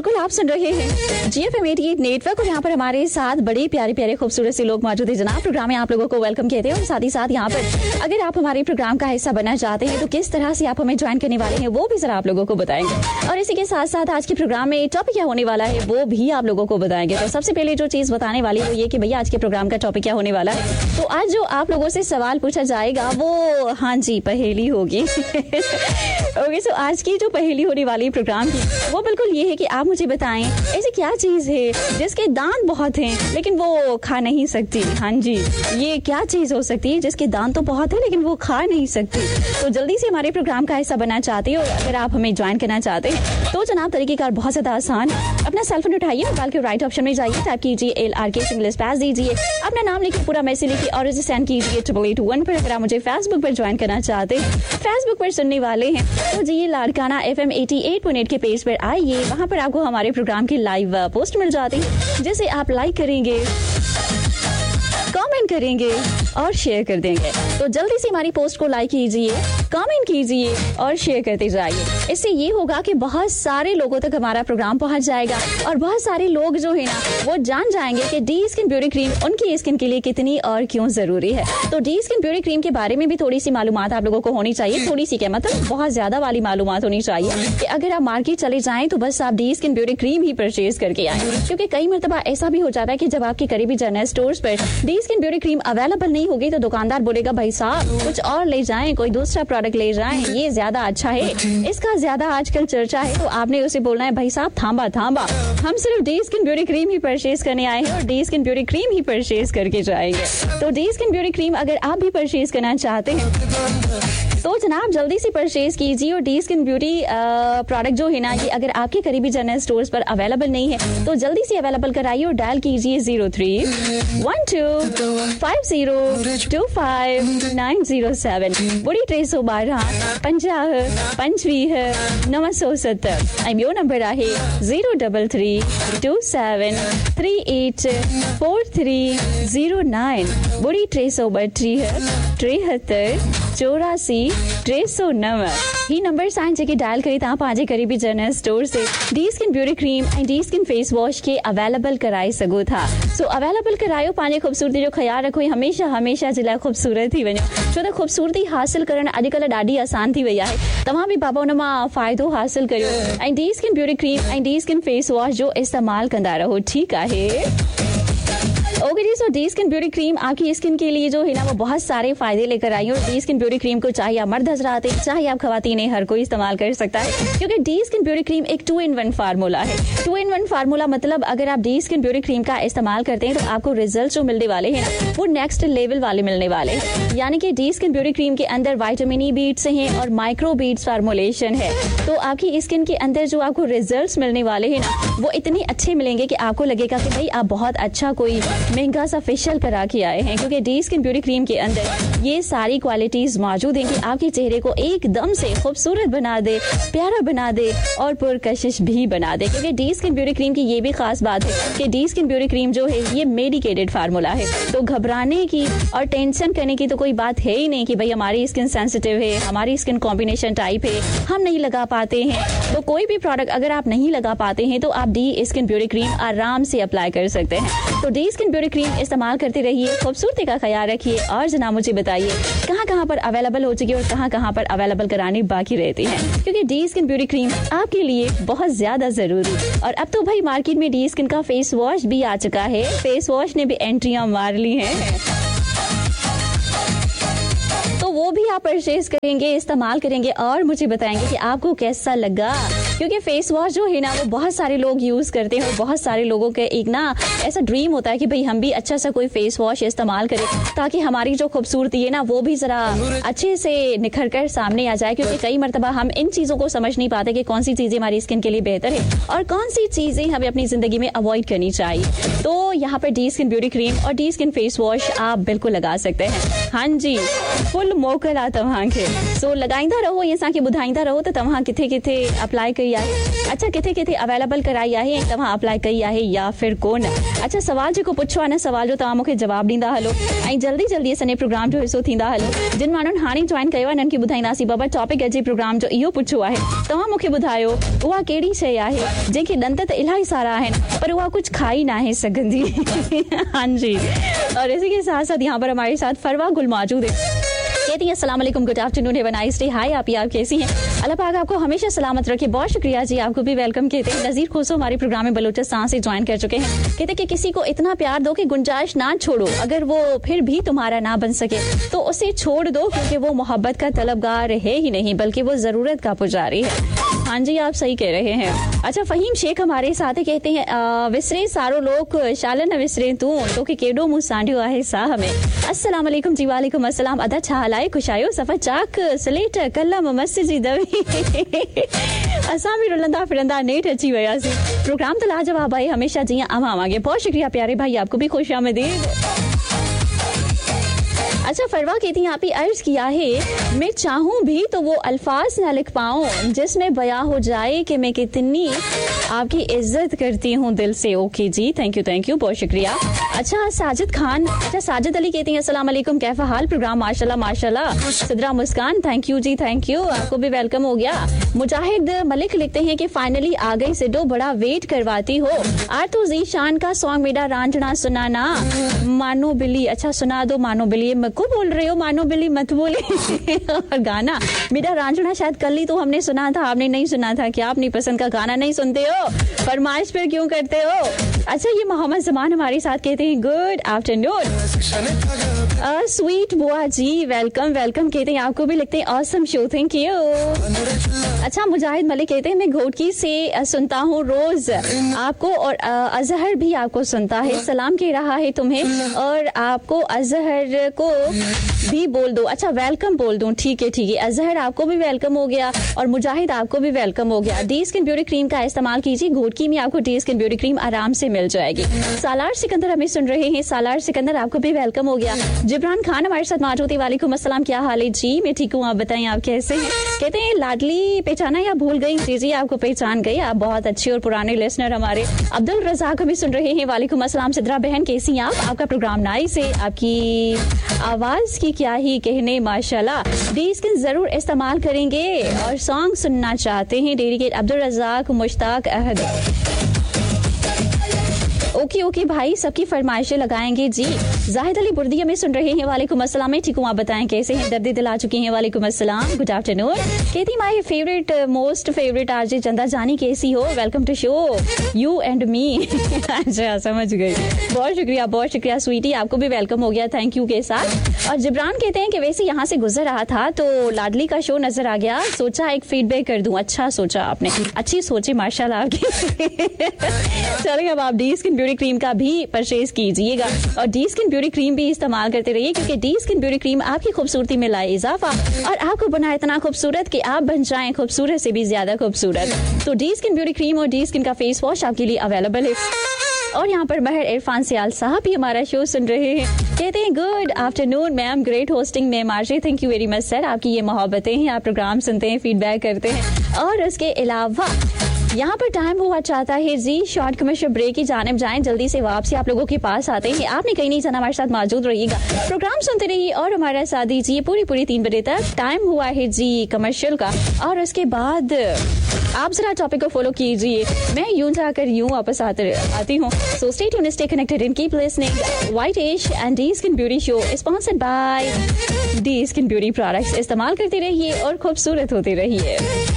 बिल्कुल आप सुन रहे हैं GFM 88 नेटवर्क और यहाँ पर हमारे साथ बड़े प्यारे प्यारे खूबसूरत से लोग मौजूद है। जनाब प्रोग्राम में आप लोगों को वेलकम कहते हैं और साथ ही साथ यहाँ पर अगर आप हमारे प्रोग्राम का हिस्सा बनना चाहते हैं तो किस तरह से आप हमें ज्वाइन करने वाले हैं वो भी जरा आप लोगों को बताएंगे। और इसी के साथ साथ आज के प्रोग्राम में टॉपिक क्या होने वाला है वो भी आप लोगों को बताएंगे। तो सबसे पहले जो चीज बताने वाली वो ये कि भैया आज के प्रोग्राम का टॉपिक क्या होने वाला है। तो आज जो आप लोगों से सवाल पूछा जाएगा वो हाँ जी पहेली होगी। ओके, सो आज की जो पहेली होने वाली प्रोग्राम की वो बिल्कुल ये है कि आप मुझे बताएं ऐसी क्या चीज है जिसके दांत बहुत हैं लेकिन वो खा नहीं सकती। हाँ जी, ये क्या चीज हो सकती है जिसके दांत तो बहुत है लेकिन वो खा नहीं सकती। तो जल्दी से हमारे प्रोग्राम का हिस्सा बनना चाहते हो और अगर आप हमें ज्वाइन करना चाहते हैं तो जनाब तरीकेकार बहुत ज्यादा आसान। अपना सेलफोन उठाइए, मोबाइल के राइट ऑप्शन में जाइए, टाइप कीजिए LRK सिंगल स्पेस दीजिए, अपना नाम लिखिए, पूरा मैसेज लिखिए और इसे सेंड कीजिए 8881 पर। अगर आप मुझे फेसबुक पर ज्वाइन करना चाहते हैं, फेसबुक पर सुनने वाले हैं तो जी लाड़काना FM 88.8 के पेज पर आइए। वहां पर आपको हमारे प्रोग्राम की लाइव पोस्ट मिल जाती है जिसे आप लाइक करेंगे, कमेंट करेंगे और शेयर कर देंगे। तो जल्दी से हमारी पोस्ट को लाइक कीजिए, कमेंट कीजिए और शेयर करते जाइए। इससे ये होगा कि बहुत सारे लोगों तक हमारा प्रोग्राम पहुंच जाएगा और बहुत सारे लोग जो है ना वो जान जाएंगे कि डी स्किन ब्यूटी क्रीम उनकी स्किन के लिए कितनी और क्यों जरूरी है। तो डी स्किन ब्यूटी क्रीम के बारे में भी थोड़ी सी मालूमात आप लोगों को होनी चाहिए। थोड़ी सी क्या मतलब बहुत ज्यादा वाली मालूमात होनी चाहिए कि अगर आप मार्केट चले जाएं तो बस आप डी स्किन ब्यूटी क्रीम ही परचेज करके आए, क्योंकि कई मरतबा ऐसा भी हो जाता है कि जब आपके करीबी जनरल स्टोर्स पर D skin beauty cream available नहीं होगी तो दुकानदार बोलेगा भाई साहब कुछ और ले जाएं, कोई दूसरा प्रोडक्ट ले जाएं, ये ज्यादा अच्छा है, इसका ज्यादा आजकल चर्चा है। तो आपने उसे बोलना है भाई साहब थांबा थांबा, हम सिर्फ डी स्किन ब्यूटी क्रीम ही परचेज करने आए हैं और डी स्किन ब्यूटी क्रीम ही परचेज करके जाएंगे। तो डी स्किन ब्यूटी क्रीम अगर आप भी परचेज करना चाहते हैं तो जनाब जल्दी से परचेज कीजिए। और डी स्किन ब्यूटी प्रोडक्ट जो है ना ये अगर आपके करीबी जनरल स्टोर्स पर अवेलेबल नहीं है तो जल्दी से अवेलेबल कराइए और डायल कीजिए 0312502907 बुरी 312 50 25 970 यो नंबर आहे 03327384309 बुरी 332 73 84 309 ही नंबर साइन जेके डायल करी तव्हां पंहिंजे करीबी जनरल स्टोर से डी स्किन ब्यूटी क्रीम ऐं डी स्किन फेस वॉश के अवेलेबल कराए सघो था। सो अवेलेबल करायो, पंहिंजे ख़ूबसूरती जो ख्याल रखो, हमेशा हमेशा जे लाइ ख़ूबसूरत थी वञो, छो त ख़ूबसूरती हासिल करण अॼुकल्ह ॾाढी आसान थी वई आहे। तव्हां बि बाबा उन मां फ़ाइदो हासिल करियो ऐं डी स्किन ब्यूटी क्रीम ऐं डी स्किन फेस वॉश जो इस्तेमाल कंदा रहो, ठीकु आहे। ओके जी, सो डी स्किन ब्यूटी क्रीम आपकी स्किन के लिए जो है ना वो बहुत सारे फायदे लेकर आई है। और डी स्किन ब्यूटी क्रीम को चाहे आप मर्द हजरात हैं चाहे आप खवातीन हैं, हर कोई इस्तेमाल कर सकता है, क्योंकि डी स्किन ब्यूटी क्रीम एक 2-in-1 फार्मूला है। 2-in-1 फार्मूला मतलब अगर आप डी स्किन ब्यूटी क्रीम का इस्तेमाल करते हैं तो आपको रिजल्ट जो मिलने वाले हैं वो नेक्स्ट लेवल वाले मिलने वाले हैं। यानी कि डी स्किन ब्यूटी क्रीम के अंदर विटामिन ई बीट्स हैं और माइक्रो बीट्स फार्मूलेशन है। तो आपकी स्किन के अंदर जो आपको रिजल्ट मिलने वाले हैं ना वो इतने अच्छे मिलेंगे कि आपको लगेगा कि भाई आप बहुत अच्छा कोई महंगा सा फेशियल करा के आए हैं, क्योंकि डी स्किन ब्यूटी क्रीम के अंदर ये सारी क्वालिटीज मौजूद हैं कि आपके चेहरे को एकदम से खूबसूरत बना दे, प्यारा बना दे और पुरकशिश भी बना दे। क्योंकि डी स्किन ब्यूटी क्रीम की ये भी खास बात है कि डी स्किन ब्यूटी क्रीम जो है ये मेडिकेटेड फार्मूला है। तो घबराने की और टेंशन करने की तो कोई बात है ही नहीं कि भाई हमारी स्किन सेंसिटिव है, हमारी स्किन कॉम्बिनेशन टाइप है, हम नहीं लगा पाते हैं। तो कोई भी प्रोडक्ट अगर आप नहीं लगा पाते हैं तो आप डी स्किन ब्यूटी क्रीम आराम से अप्लाई कर सकते हैं। तो डी स्किन ब्यूटी क्रीम इस्तेमाल करते रहिए, खूबसूरती का ख्याल रखिए और जनाब मुझे बताइए कहाँ कहाँ पर अवेलेबल हो चुकी है और कहाँ कहाँ पर अवेलेबल करानी बाकी रहती है, क्योंकि डी स्किन ब्यूटी क्रीम आपके लिए बहुत ज्यादा जरूरी। और अब तो भाई मार्केट में डी स्किन का फेस वॉश भी आ चुका है, फेस वॉश ने भी एंट्रियां मार ली हैं, तो वो भी आप परचेज करेंगे, इस्तेमाल करेंगे और मुझे बताएंगे कि आपको कैसा लगा। क्योंकि फेस वॉश जो है ना वो बहुत सारे लोग यूज करते हैं और बहुत सारे लोगों के एक ना ऐसा ड्रीम होता है कि भाई हम भी अच्छा सा कोई फेस वॉश इस्तेमाल करें ताकि हमारी जो खूबसूरती है ना वो भी जरा अच्छे से निखर कर सामने आ जाए। क्योंकि कई मरतबा हम इन चीजों को समझ नहीं पाते कि कौन सी चीजें हमारी स्किन के लिए बेहतर है और कौन सी चीजें हमें अपनी जिंदगी में अवॉइड करनी चाहिए। तो यहाँ पर डी स्किन ब्यूटी क्रीम और डी स्किन फेस वॉश आप बिल्कुल लगा सकते हैं। हाँ जी, फुल मोकल आता वहाँ के सो लगाईंदा रहो ऐं असांखे ॿुधाईंदा रहो त तव्हां किथे किथे अप्लाई कई आहे, अच्छा किथे किथे अवेलेबल कराई आहे ऐं तव्हां अप्लाई कई आहे या फिर कोन। अच्छा सवाल जेको पुछो आहे न, सवाल जो तव्हां मूंखे जवाबु ॾींदा हलो ऐं जल्दी जल्दी असांजे प्रोग्राम जो हिसो थींदा हलो। जिन माण्हुनि हाणे जॉइन कयो आहे उन्हनि खे ॿुधाईंदासीं बाबा टॉपिक अॼु प्रोग्राम जो इहो पुछो आहे, तव्हां मूंखे ॿुधायो उहा कहिड़ी शइ आहे जंहिंखे ॾंद त इलाही सारा आहिनि पर उहा कुछ खाई ना है सकती। हाँ जी, और इसी के साथ साथ यहाँ पर हमारे साथ फरवा गुल मौजूद है। कहती हैं अस्सलाम वालेकुम, good afternoon, have a nice day. हाय आप कैसी हैं? अल्लाह पाक आपको हमेशा सलामत रखे। बहुत शुक्रिया जी, आपको भी वेलकम कहते हैं। नजीर खोसो हमारे प्रोग्राम में बलूचिस्तान से ज्वाइन कर चुके हैं। कहते कि किसी को इतना प्यार दो कि गुंजाइश ना छोड़ो, अगर वो फिर भी तुम्हारा ना बन सके तो उसे छोड़ दो, क्योंकि वो मोहब्बत का तलबगार है ही नहीं बल्कि वो जरूरत का पुजारी है। हाँ जी, आप सही कह रहे हैं। अच्छा फहीम शेख हमारे साथ कहते हैं विसरे सारो लोग शाल न विसरे तू तो के केडो मुंह सांडियो आहे साह में। अस्सलाम वालेकुम जी। वालेकुम अस्सलाम। अदा छा हलाए खुशायो सफ़ा चाक स्लेट कलम मस्त जी दवी। असां भी रुलंदा फिरंदा नेठ अची वियासीं। प्रोग्राम तो लाजवाब आहे हमेशा जीअं अवां वांगे। बहुत शुक्रिया प्यारे भाई, आपको भी खुश आमदीद। अच्छा फरवा कहती हैं आप ही अर्ज किया है मैं चाहूँ भी तो वो अल्फाज ना लिख पाऊँ जिसमें बयां हो जाए कि मैं कितनी आपकी इज्जत करती हूँ दिल से। ओके जी, थैंक यू, बहुत शुक्रिया। अच्छा साजिद खान, अच्छा साजिद अली कहती हैं अस्सलाम वालेकुम, कैफा हाल? प्रोग्राम माशाल्लाह माशाल्लाह। सिद्रा मुस्कान, thank you ji, thank you, आपको भी वेलकम हो गया। मुजाहिद मलिक लिखते हैं कि फाइनली आ गई सिडो, बड़ा वेट करवाती हो। आरतू जीशान का सॉन्ग मेरा रांझना सुनाना मानो बिल्ली। अच्छा सुना दो मानो बिल्ली, को बोल रहे हो? मानो बिल्ली मत बोले। और गाना मेरा रांझना शायद कल ही तो हमने सुना था, आपने नहीं सुना था क्या? अपनी पसंद का गाना नहीं सुनते हो, फरमाइश पर क्यों करते हो? अच्छा ये मोहम्मद जमान हमारे साथ कहते हैं गुड आफ्टरनून। स्वीट बुआ जी वेलकम कहते हैं, आपको भी लिखते हैं ऑसम शो, थैंक यू। अच्छा मुजाहिद मलिक कहते हैं मैं घोटकी से सुनता हूँ रोज आपको, और अजहर भी आपको सुनता है, सलाम कह रहा है तुम्हें और आपको अजहर को भी बोल दो। अच्छा वेलकम बोल दूं, ठीक है अजहर आपको भी वेलकम हो गया और मुजाहिद आपको भी वेलकम हो गया। डी स्किन ब्यूटी क्रीम का इस्तेमाल कीजिए, घोटकी में आपको डी स्किन ब्यूटी क्रीम आराम से मिल जाएगी। सालार सिकंदर हमें सुन रहे हैं, सालार सिकंदर आपको भी वेलकम हो गया। जिब्रान खान हमारे साथ मौजूद है, वालेकुम अस्सलाम, क्या हाल है जी? मैं ठीक हूँ, आप बताएं आप कैसे हैं? कहते हैं लाडली पहचाना या भूल गई? जी आपको पहचान गई, आप बहुत अच्छे और पुराने लिसनर हमारे। अब्दुल रजाक हमें सुन रहे हैं, वालेकुम अस्सलाम। सिद्रा बहन कैसी हैं आप? आपका प्रोग्राम नाइस है, आपकी आवाज की क्या ही कहने, माशाल्लाह। डी स्किन जरूर इस्तेमाल करेंगे और सॉन्ग सुनना चाहते हैं। डेडिकेट अब्दुल रजाक मुश्ताक अहद। ओके भाई, सबकी फरमाइशें लगाएंगे जी। जाहिद अली बुर्दिया में सुन रहे हैं, वालेकुम अस्सलाम, मैं ठीक हूँ, आप बताएं कैसे हैं? दर्द दिल आ चुकी हैं, वालेकुम अस्सलाम, गुड आफ्टरनून। कहती my favourite most favourite RJ चंदा जानी कैसी हो? Welcome to show you and me. अच्छा समझ गई, बहुत शुक्रिया स्वीटी, आपको भी वेलकम हो गया थैंक यू के साथ। और जिब्रान कहते हैं कि वैसे यहाँ से गुजर रहा था तो लाडली का शो नजर आ गया, सोचा एक फीडबैक कर दूं। अच्छा सोचा आपने, अच्छी सोचे माशाल्लाह आपकी। चलिए अब आप डी स्किन ब्यूटी क्रीम का भी परचेज कीजिएगा और डी स्किन ब्यूटी क्रीम भी इस्तेमाल करते रहिए, क्योंकि डी स्किन ब्यूटी क्रीम आपकी खूबसूरती में लाए इजाफा और आपको बनाए इतना खूबसूरत कि आप बन जाएं खूबसूरत से भी ज्यादा खूबसूरत। तो डी स्किन ब्यूटी क्रीम और डी स्किन का फेस वॉश आपके लिए अवेलेबल है। और यहाँ पर महर इरफान सियाल साहब भी हमारा शो सुन रहे हैं, कहते हैं good afternoon ma'am, great hosting ma'am RJ, thank you very much sir. आपकी ये मोहब्बतें हैं, आप प्रोग्राम सुनते हैं, फीडबैक करते हैं। और उसके अलावा यहाँ पर टाइम हुआ चाहता है जी शॉर्ट कमर्शियल ब्रेक की जानिब जाएं, जल्दी से वापसी आप लोगों के पास आते हैं। आपने कहीं नहीं जाना, हमारे साथ मौजूद रहिएगा, प्रोग्राम सुनते रहिए और हमारा साथ दीजिए पूरी 3 बजे तक। टाइम हुआ है जी कमर्शियल का और उसके बाद आप जरा टॉपिक को फॉलो कीजिए, मैं यूं जाकर यूं वापस आती हूँ। So stay tuned, stay connected and keep listening. White ash and D skin beauty show sponsored by D skin beauty products. इस्तेमाल करते रहिए और खूबसूरत होते रहिए।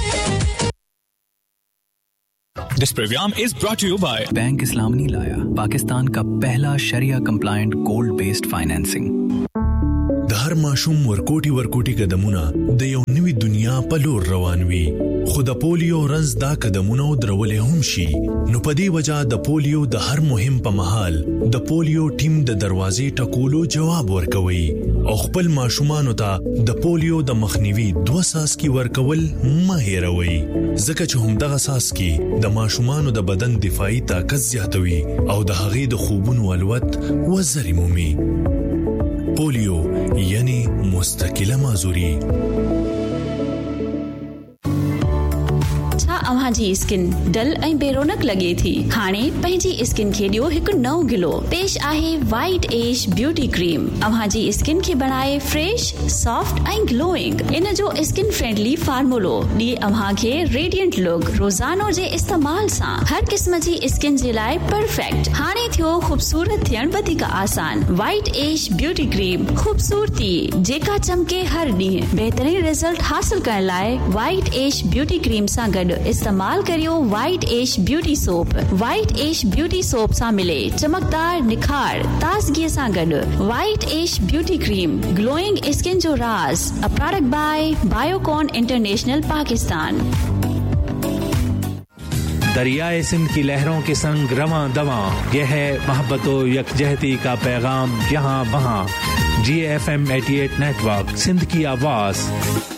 This program is brought to you by bank इस्लाम नहीं लाया, पाकिस्तान का पहला शरिया कंप्लायंट गोल्ड बेस्ड फाइनेंसिंग। د هر ماشوم ورکوټي قدمونه د یو نوې دنیا په لور روان وي، خو د پولیو رنځ دا قدمونه درولې هم شي. نو په دې وجہ د پولیو د هر مهم په مهال د پولیو ټیم د دروازې ټکولو جواب ورکوي او خپل ماشومانو ته د پولیو د مخنیوي 2 ساسکي ورکول مه هېروي، ځکه چې همدغه ساسکي د ماشومانو د بدن دفاعي طاقت زیاتوي او د هغې د خوبونو الوت وزرې مومي. پولیو یعنی مستقله معذوری. अव्हां जी स्किन डल ऐं बेरोनक लगे थी, हाणे पंहिंजी स्किन खे ॾियो हिकु नओं ग्लो। पेश आहे वाइट एज ब्यूटी क्रीम। अव्हां जी स्किन खे बनाए फ्रेश, सॉफ्ट ऐं ग्लोइंग। इन जो स्किन फ्रेंडली फार्मूलो ॾिए अव्हां खे रेडिएंट लुक। रोज़ानो जे इस्तेमाल सां हर क़िस्म जी स्किन जे लाइ परफेक्ट। हाणे थियो खूबसूरत थियण वधीक आसान। वाइट एज ब्यूटी क्रीम, खूबसूरती जेका चमके हर ॾींहुं। बेहतरीन रिजल्ट हासिल करण लाइ वाइट एज ब्यूटी क्रीम सां गॾु इस्तेमाल करियो white as beauty soap. White as beauty soap सां मिले चमकदार निखार ताज़गीअ सां गॾु। White as beauty cream, glowing skin जो राज। A product bye Biocon international Pakistan. दरियाए Sindh की लहरों के संग रवां दवां, यह है मोहब्बत व यकजहती का पैगाम यहाँ वहाँ। GFM 88 नेटवर्क, सिंध की आवाज़।